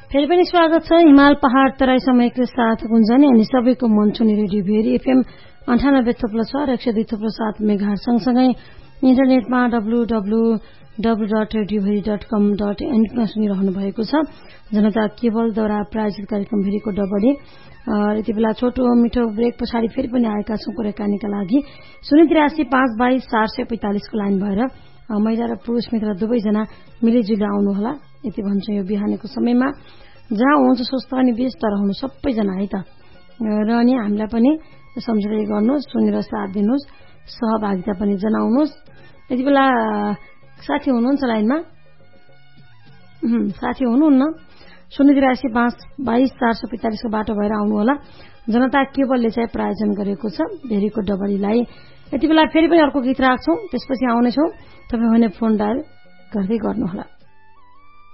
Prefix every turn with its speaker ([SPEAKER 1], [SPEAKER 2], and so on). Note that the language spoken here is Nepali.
[SPEAKER 1] फेरि पनि स्वागत छ हिमाल पहाड तराई समयको साथ गुन्जने अनि सबैको मन छुने रेडियो भेरी एफएम 98.6 र 102.7 मेगाहर्ज सँगसँगै इन्टरनेटमा www.radioveri.com.in मा सुनिरहनु भएको छ। जनता केबलद्वारा प्रायोजित कार्यक्रम भेरीको डबडी यति बेला छोटो मिठो ब्रेक पछाडि फेरि पनि आएका छौं कुराकानीका लागि 083522445 को लाइन भएर महिला र पुरुष मित्र दुवैजना मिलिजुली आउनुहोला। यति भन्छ यो बिहानको समयमा जहाँ हुन्छ स्वस्थ अनि व्यस्त रहनु सबैजना है त। र अनि हामीलाई पनि सम्झौता गर्नुहोस्, सुनेर साथ दिनुहोस्, सहभागिता पनि जनाउनुहोस्। यति बेला साथी हुनुहुन्छ लाइनमा? साथी हुनुहुन्न? 083522445 को बाटो भएर आउनुहोला। जनता केबलले चाहिँ प्रायोजन गरेको छ भेरीको डबडीलाई। यति बेला फेरि पनि अर्को गीत राख्छौं, त्यसपछि आउनेछौं। तपाईँ भने फोन डायल गर्दै गर्नुहोला।